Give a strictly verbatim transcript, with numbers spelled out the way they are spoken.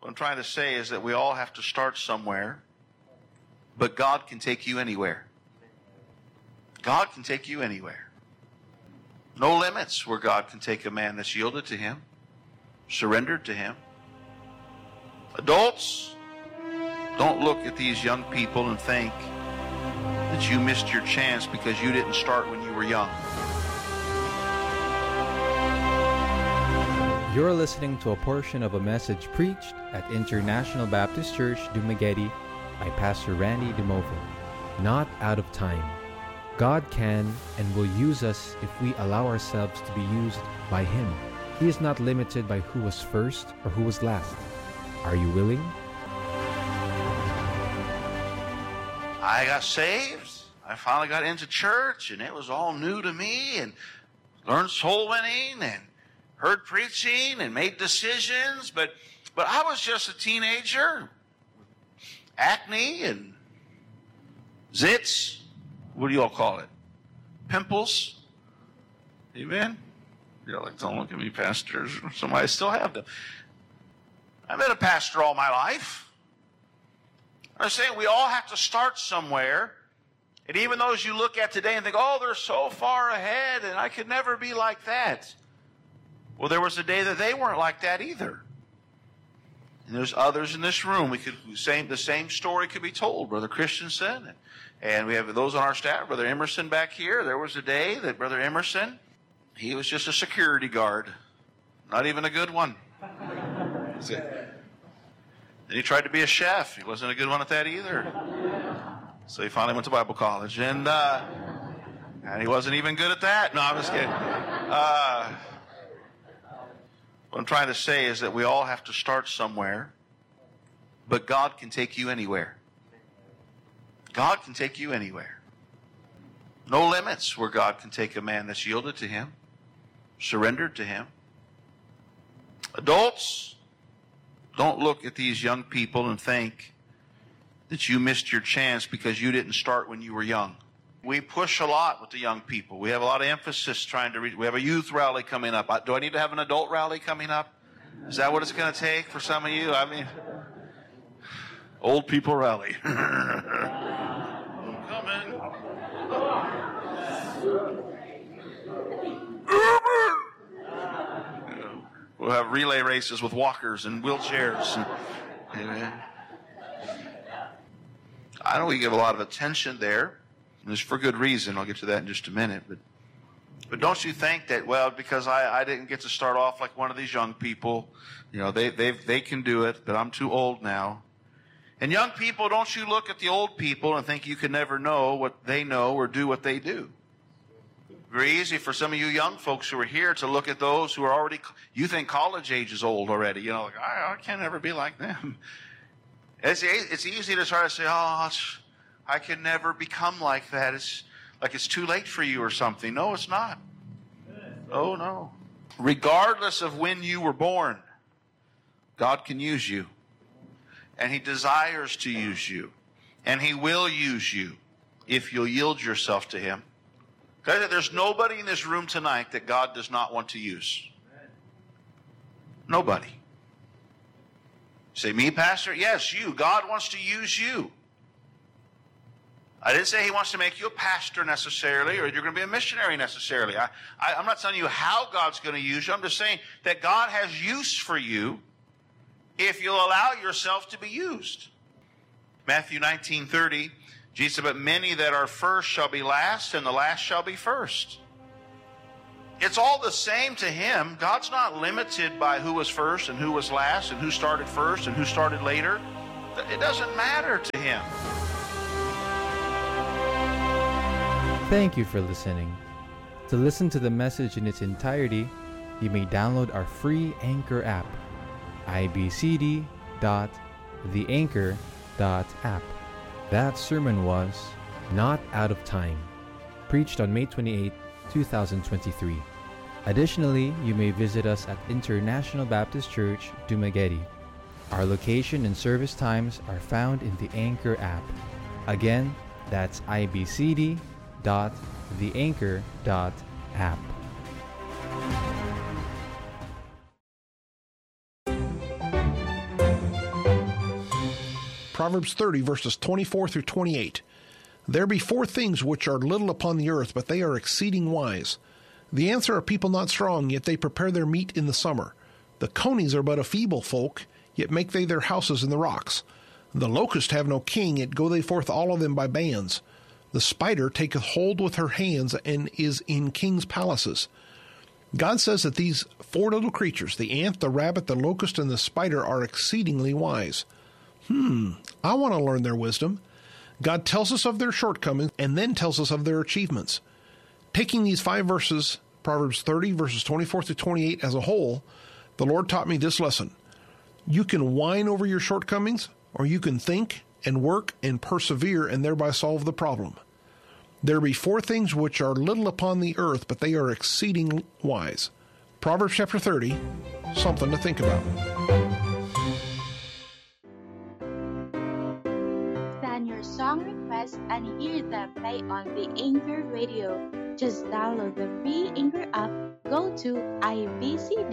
What I'm trying to say is that we all have to start somewhere, but God can take you anywhere. God can take you anywhere. No limits where God can take a man that's yielded to Him, surrendered to Him. Adults, don't look at these young people and think that you missed your chance because you didn't start when you were young. You're listening to a portion of a message preached at International Baptist Church, Dumaguete by Pastor Randy DeMovo. Not out of time. God can and will use us if we allow ourselves to be used by Him. He is not limited by who was first or who was last. Are you willing? I got saved. I finally got into church, and it was all new to me, and learned soul winning, and heard preaching, and made decisions. But but I was just a teenager, acne and zits. What do you all call it? Pimples. Amen. You're like, don't look at me, pastors. Somebody still have them. I've been a pastor all my life. I'm saying we all have to start somewhere. And even those you look at today and think, oh, they're so far ahead and I could never be like that. Well, there was a day that they weren't like that either. And there's others in this room. We could same the same story could be told. Brother Christensen, and, and we have those on our staff. Brother Emerson back here. There was a day that Brother Emerson, he was just a security guard, not even a good one. Then he tried to be a chef. He wasn't a good one at that either. So he finally went to Bible college, and uh, and he wasn't even good at that. No, I'm just kidding. Uh, what I'm trying to say is that we all have to start somewhere, but God can take you anywhere. God can take you anywhere. No limits where God can take a man that's yielded to Him, surrendered to Him. Adults, don't look at these young people and think that you missed your chance because you didn't start when you were young. We push a lot with the young people. We have a lot of emphasis trying to reach. We have a youth rally coming up. Do I need to have an adult rally coming up? Is that what it's going to take for some of you? I mean, old people rally. I'm coming. We'll have relay races with walkers and wheelchairs. Amen. I know we give a lot of attention there, and it's for good reason. I'll get to that in just a minute. But but don't you think that, well, because I, I didn't get to start off like one of these young people, you know, they they they can do it, but I'm too old now. And young people, don't you look at the old people and think you can never know what they know or do what they do. Very easy for some of you young folks who are here to look at those who are already, you think college age is old already. You know, like, I, I can't ever be like them. It's, it's easy to try to say, oh, it's, I can never become like that. It's like it's too late for you or something. No, it's not. Oh, no. Regardless of when you were born, God can use you. And He desires to use you. And He will use you if you'll yield yourself to Him. Okay? There's nobody in this room tonight that God does not want to use. Nobody. Say, me, Pastor? Yes, you. God wants to use you. I didn't say He wants to make you a pastor necessarily, or you're going to be a missionary necessarily. I, I, I'm not telling you how God's going to use you. I'm just saying that God has use for you if you'll allow yourself to be used. Matthew nineteen thirty, Jesus said, but many that are first shall be last, and the last shall be first. It's all the same to Him. God's not limited by who was first and who was last and who started first and who started later. It doesn't matter to Him. Thank you for listening. To listen to the message in its entirety, you may download our free Anchor app, i b c d dot the anchor dot app. That sermon was Not Out of Time, preached on May twenty-eighth, two thousand twenty-three. Additionally, you may visit us at International Baptist Church, Dumaguete. Our location and service times are found in the Anchor app. Again, that's i b c d dot the anchor dot app. Proverbs thirty, verses twenty-four through twenty-eight. There be four things which are little upon the earth, but they are exceeding wise. The ants are a people not strong, yet they prepare their meat in the summer. The conies are but a feeble folk, yet make they their houses in the rocks. The locusts have no king, yet go they forth all of them by bands. The spider taketh hold with her hands, and is in kings' palaces. God says that these four little creatures, the ant, the rabbit, the locust, and the spider, are exceedingly wise. Hmm, I want to learn their wisdom. God tells us of their shortcomings and then tells us of their achievements. Taking these five verses, Proverbs thirty, verses twenty-four through twenty-eight, as a whole, the Lord taught me this lesson. You can whine over your shortcomings, or you can think and work and persevere and thereby solve the problem. There be four things which are little upon the earth, but they are exceeding wise. Proverbs chapter thirty, something to think about. Send your song requests and hear them play on the Anchor Radio. Just download the free Anchor app, go to I B C D